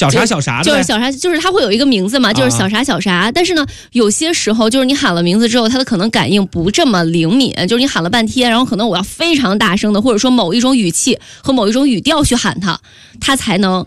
小啥小啥的， 就是小啥，就是它会有一个名字嘛，就是小啥小啥。但是呢，有些时候就是你喊了名字之后，它的可能感应不这么灵敏，就是你喊了半天，然后可能我要非常大声的，或者说某一种语气和某一种语调去喊它才能